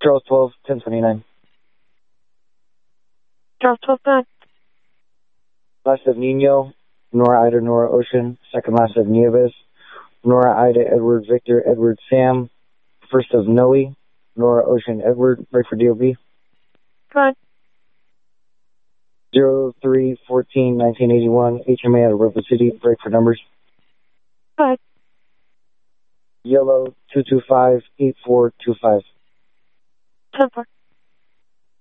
Charles 12, 1029. Charles 12, good. Last of Nino, Nora Ida, Nora Ocean. Second last of Nieves, Nora Ida, Edward, Victor, Edward, Sam. First of Noe, Nora Ocean, Edward. Break for DOB. Good. 03-14-1981, HMA out of River City. Break for numbers. Good. Yellow 225-8425. 10-4.